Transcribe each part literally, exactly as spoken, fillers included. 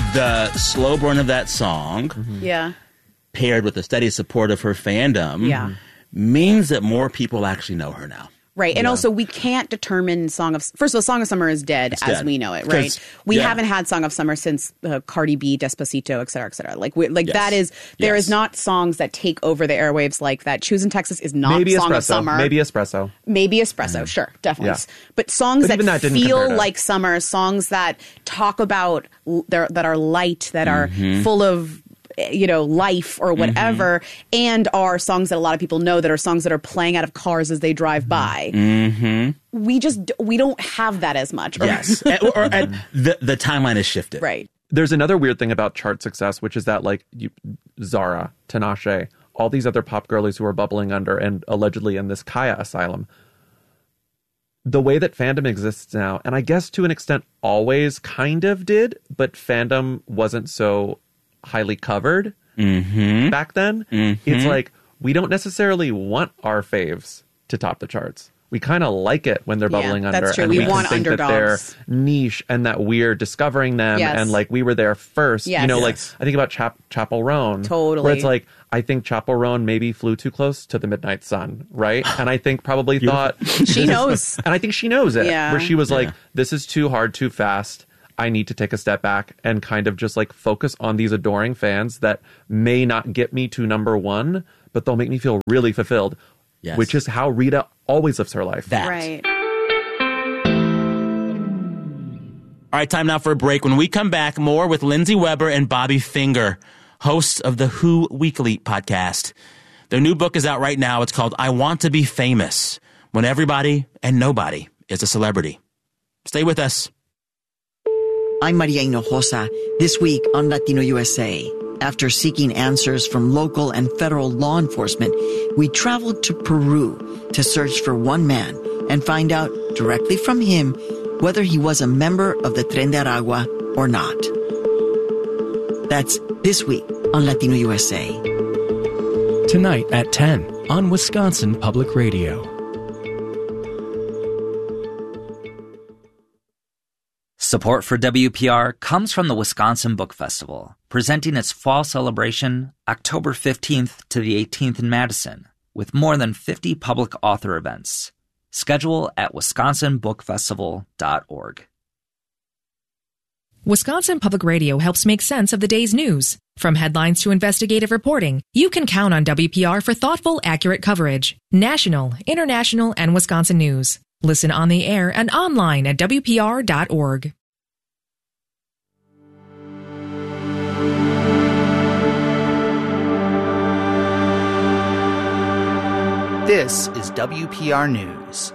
the slow burn of that song, mm-hmm. yeah, paired with the steady support of her fandom, yeah. means that more people actually know her now. Right. And yeah. also, we can't determine Song of... First of all, Song of Summer is dead it's as dead. we know it, right? We yeah. haven't had Song of Summer since uh, Cardi B, Despacito, et cetera, et cetera. Like, we, like yes. that is... There yes. is not songs that take over the airwaves like that. Choosing Texas is not Maybe Song espresso. of Summer. Maybe Espresso. Maybe Espresso, mm. sure, definitely. Yeah. But songs but that, that feel like summer, songs that talk about... that are light, that are mm-hmm. full of... you know, life or whatever, mm-hmm. and are songs that a lot of people know that are songs that are playing out of cars as they drive by. Mm-hmm. We just, we don't have that as much. Yes. or, or, or the, the timeline has shifted. Right. There's another weird thing about chart success, which is that, like, you, Zara, Tinashe, all these other pop girlies who are bubbling under and allegedly in this Kaya asylum, the way that fandom exists now, and I guess to an extent always kind of did, but fandom wasn't so highly covered mm-hmm. back then. Mm-hmm. It's like, we don't necessarily want our faves to top the charts. We kind of like it when they're bubbling yeah, under. That's true. And we, we want think underdogs. That they're niche and that we're discovering them yes. and like we were there first. Yes. You know, yes. like I think about Chap- Chapel Roan. Totally. Where it's like, I think Chapel Roan maybe flew too close to the midnight sun, right? And I think probably thought... she knows. And I think she knows it. Yeah. Where she was yeah. like, this is too hard, too fast. I need to take a step back and kind of just like focus on these adoring fans that may not get me to number one, but they'll make me feel really fulfilled. Yes. Which is how Rita always lives her life. That. Right. All right, time now for a break. When we come back, more with Lindsay Weber and Bobby Finger, hosts of the Who Weekly podcast. Their new book is out right now. It's called I Want to Be Famous, When Everybody and Nobody is a Celebrity. Stay with us. I'm Maria Hinojosa. This week on Latino U S A, after seeking answers from local and federal law enforcement, we traveled to Peru to search for one man and find out directly from him whether he was a member of the Tren de Aragua or not. That's this week on Latino U S A. Tonight at ten on Wisconsin Public Radio. Support for W P R comes from the Wisconsin Book Festival, presenting its fall celebration October fifteenth to the eighteenth in Madison, with more than fifty public author events. Schedule at wisconsin book festival dot org. Wisconsin Public Radio helps make sense of the day's news. From headlines to investigative reporting, you can count on W P R for thoughtful, accurate coverage. National, international, and Wisconsin news. Listen on the air and online at W P R dot org. This is W P R News.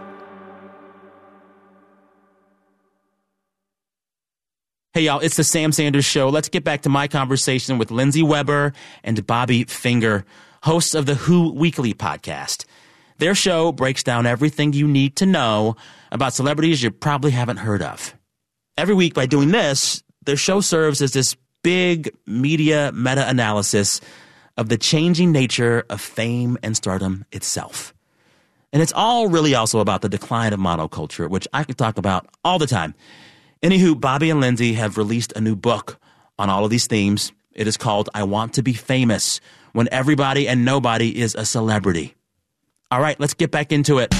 Hey, y'all, it's the Sam Sanders Show. Let's get back to my conversation with Lindsay Weber and Bobby Finger, hosts of the Who Weekly podcast. Their show breaks down everything you need to know about celebrities you probably haven't heard of. Every week, by doing this, their show serves as this big media meta-analysis of the changing nature of fame and stardom itself. And it's all really also about the decline of monoculture, which I could talk about all the time. Anywho, Bobby and Lindsay have released a new book on all of these themes. It is called I Want to Be Famous, When Everybody and Nobody is a Celebrity. All right, let's get back into it.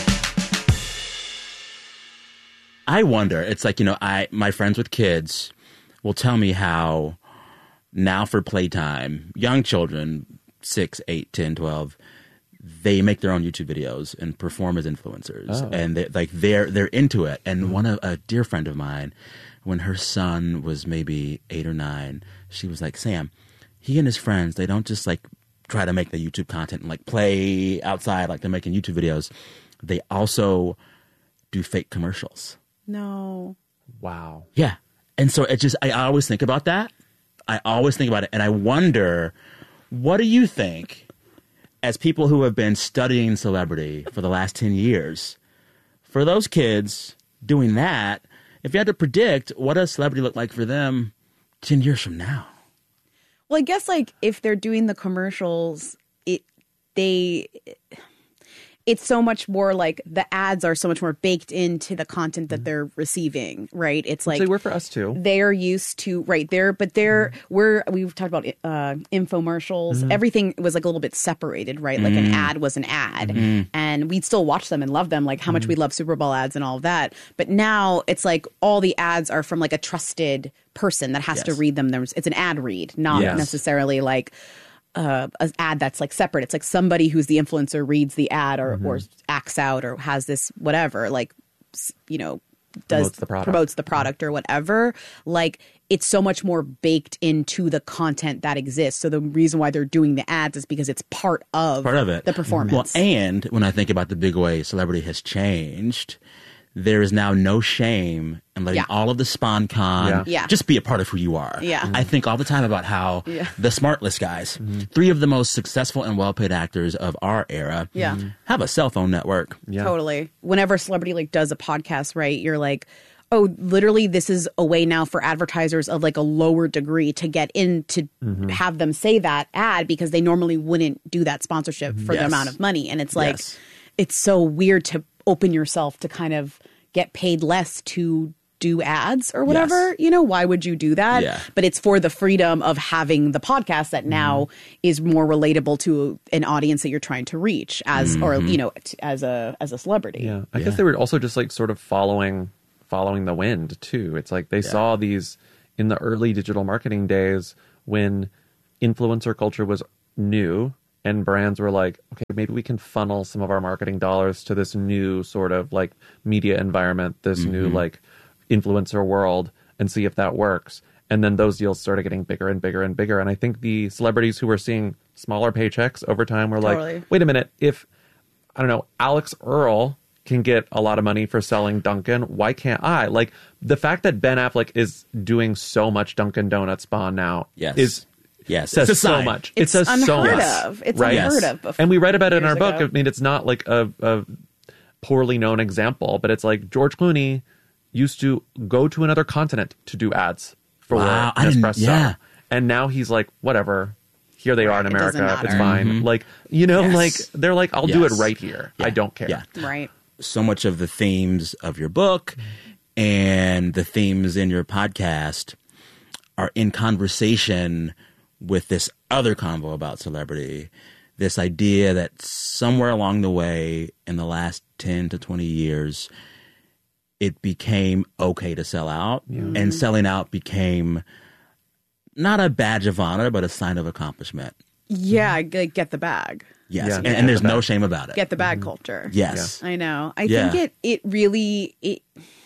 I wonder, it's like, you know, I my friends with kids will tell me how now for playtime, young children, six, eight, ten, twelve, they make their own YouTube videos and perform as influencers. Oh. And they, like they're they're into it. And mm-hmm. one of a dear friend of mine, when her son was maybe eight or nine, she was like, Sam, he and his friends, they don't just like try to make the YouTube content and like play outside like they're making YouTube videos. They also do fake commercials. No. Wow. Yeah. And so it just, I always think about that. I always think about it. And I wonder, what do you think, as people who have been studying celebrity for the last ten years, for those kids doing that, if you had to predict what does celebrity look like for them ten years from now? Well, I guess like if they're doing the commercials, it they it's so much more like the ads are so much more baked into the content that they're receiving, right? It's like they were for us too. They're used to right there, but they're mm-hmm. we're we've talked about uh, infomercials. Mm-hmm. Everything was like a little bit separated, right? Like mm-hmm. an ad was an ad, mm-hmm. and we'd still watch them and love them, like how mm-hmm. much we love Super Bowl ads and all of that. But now it's like all the ads are from like a trusted person that has yes. to read them. There's it's an ad read, not yes. necessarily like. Uh, an ad that's like separate. It's like somebody who's the influencer reads the ad or, mm-hmm. or acts out or has this whatever, like, you know, does promotes the product, promotes the product or whatever. Like, it's so much more baked into the content that exists. So the reason why they're doing the ads is because it's part of, part of it. the performance. Well, and when I think about the big way celebrity has changed, there is now no shame in letting yeah. all of the SponCon yeah. Yeah. just be a part of who you are. Yeah. I think all the time about how yeah. the Smartless guys, mm-hmm. three of the most successful and well-paid actors of our era, yeah. have a cell phone network. Yeah. Totally. Whenever a celebrity like does a podcast, right, you're like, oh, literally this is a way now for advertisers of like a lower degree to get in to mm-hmm. have them say that ad because they normally wouldn't do that sponsorship for yes. the amount of money. And it's like, yes. it's so weird to open yourself to kind of get paid less to do ads or whatever. Yes. You know, why would you do that? Yeah. But it's for the freedom of having the podcast that now mm. is more relatable to an audience that you're trying to reach as, mm-hmm. or, you know, t- as a, as a celebrity. Yeah. I yeah. guess they were also just like sort of following, following the wind too. It's like they yeah. saw these in the early digital marketing days when influencer culture was new. And brands were like, okay, maybe we can funnel some of our marketing dollars to this new sort of like media environment, this mm-hmm. new like influencer world and see if that works. And then those deals started getting bigger and bigger and bigger. And I think the celebrities who were seeing smaller paychecks over time were totally. like, wait a minute, if, I don't know, Alex Earl can get a lot of money for selling Dunkin', why can't I? Like the fact that Ben Affleck is doing so much Dunkin' Donuts spawn now yes. is... Yes, says it's a so sign. much. It's it says unheard so much. of. It's right? unheard yes. of. Before, and we write about it in our book. ago. I mean, it's not like a, a poorly known example, but it's like George Clooney used to go to another continent to do ads for wow, I didn't- Nespresso. yeah. And now he's like, whatever. Here they Right, are in it doesn't America. It's matter. fine. Mm-hmm. Like, you know, Yes. like they're like, I'll do it Yes. right here. Yeah. I don't care. Yeah. Right. So much of the themes of your book and the themes in your podcast are in conversation with this other convo about celebrity, this idea that somewhere along the way in the last ten to twenty years, it became okay to sell out, yeah. and selling out became not a badge of honor, but a sign of accomplishment. Yeah, like get the bag. Yes, Yeah, and, get and there's the no bag. shame about it. Get the bag culture. Yes. I know. I Yeah. think it it really it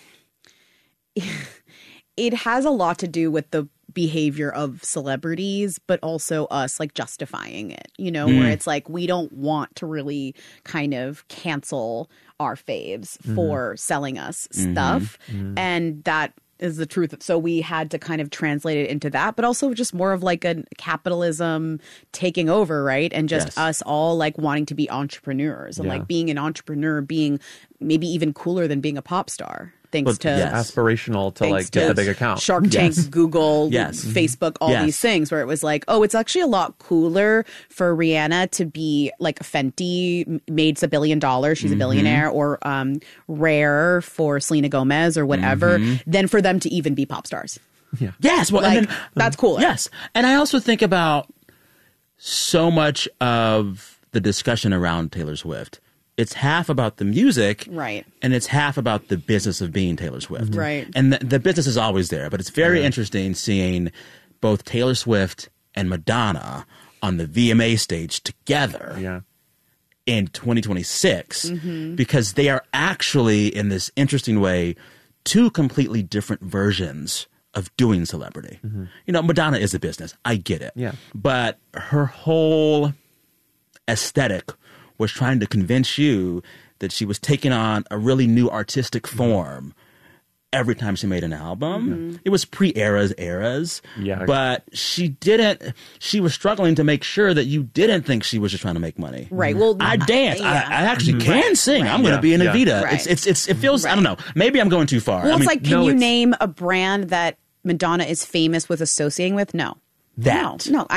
it has a lot to do with the behavior of celebrities, but also us like justifying it, you know, Mm. where it's like we don't want to really kind of cancel our faves Mm-hmm. for selling us stuff. Mm-hmm. And that is the truth. So we had to kind of translate it into that, but also just more of like a capitalism taking over, right? And just Yes. us all like wanting to be entrepreneurs and Yeah. like being an entrepreneur being maybe even cooler than being a pop star. Thanks But to yes. aspirational to thanks like get to the big account. Shark Tank, Yes. Google, Yes. Facebook, all Yes. these things where it was like, oh, it's actually a lot cooler for Rihanna to be like Fenty m- made a billion dollars. She's a billionaire, or um, Rare for Selena Gomez or whatever, than for them to even be pop stars. Yes, well, Like, and then, that's cooler. Yes, and I also think about so much of the discussion around Taylor Swift. It's half about the music, Right. and it's half about the business of being Taylor Swift. Right. And the, the business is always there, but it's very interesting seeing both Taylor Swift and Madonna on the V M A stage together Yeah. in twenty twenty-six, Mm-hmm. because they are actually, in this interesting way, two completely different versions of doing celebrity. You know, Madonna is a business. I get it. Yeah. But her whole aesthetic was trying to convince you that she was taking on a really new artistic form every time she made an album. It was pre-eras eras. Yeah. But she didn't, she was struggling to make sure that you didn't think she was just trying to make money. Right. Well, I dance. yeah. I, I actually can sing. I'm going to Yeah, be an yeah. Evita. Right. It's, it's, it's, it feels, I don't know. Maybe I'm going too far. Well, I it's mean, like, can no, you it's- name a brand that Madonna is famous with associating with? No. That. No, no. I mean, I,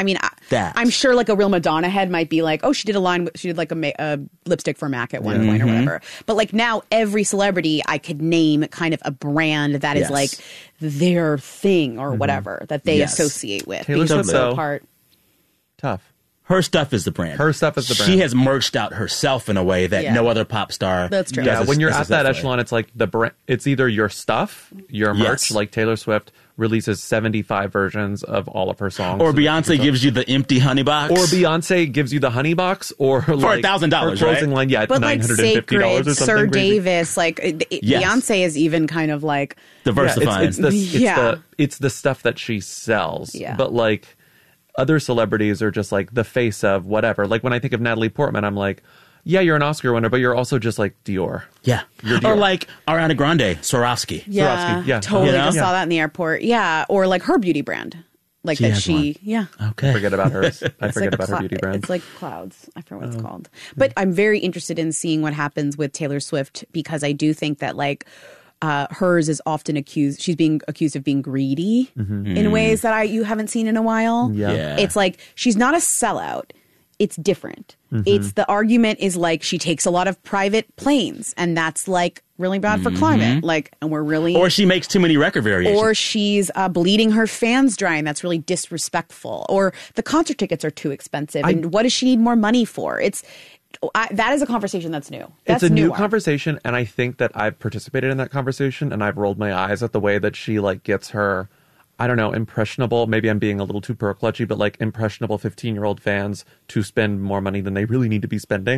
that. I'm sure like a real Madonna head might be like, oh, she did a line, she did like a, ma- a lipstick for MAC at one point or whatever. But like now every celebrity I could name kind of a brand that is Yes. like their thing or whatever that they Yes. associate with. Taylor Being Swift, so though. part. Tough. Her stuff is the brand. Her stuff is the brand. She has merged out herself in a way that Yeah. no other pop star. That's true. does Yeah, as- when you're as at that successfully. echelon, it's like the brand. It's either your stuff, your merch, Yes. like Taylor Swift releases seventy-five versions of all of her songs, Or Beyonce gives you the empty honey box. or Beyonce gives you the honey box, or for one thousand dollars, her closing right? line, yeah, But nine like hundred and fifty dollars Sacred, or something. Sir crazy. Davis, like it- it- Yes. Beyonce is even kind of like Diversifying. Yeah, it's, it's the it's Yeah. the it's the stuff that she sells. Yeah. But like other celebrities are just like the face of whatever. Like when I think of Natalie Portman, I'm like, yeah, you're an Oscar winner, but you're also just like Dior. yeah. You're Or Dior. like Ariana Grande, Swarovski. yeah, Swarovski, yeah. totally You know? just Yeah. saw that in the airport. Yeah, or like her beauty brand, like She that has she one. yeah. Okay. Forget about hers. I It's forget like about her clou- beauty brand. It's like clouds. I forget what it's called. But I'm very interested in seeing what happens with Taylor Swift because I do think that like uh, hers is often accused. She's being accused of being greedy in ways that I you haven't seen in a while. Yeah. Yeah. It's like she's not a sellout. It's different. It's the argument is like she takes a lot of private planes, and that's like really bad for climate. Like, and we're really Or she makes too many record variations. or she's uh, bleeding her fans dry, and that's really disrespectful. Or the concert tickets are too expensive, and what does she need more money for? It's I, that is a conversation that's new. That's it's a new newer. conversation, and I think that I've participated in that conversation, and I've rolled my eyes at the way that she like gets her, I don't know, impressionable. Maybe I'm being a little too pearl clutchy, but like impressionable fifteen year old fans to spend more money than they really need to be spending.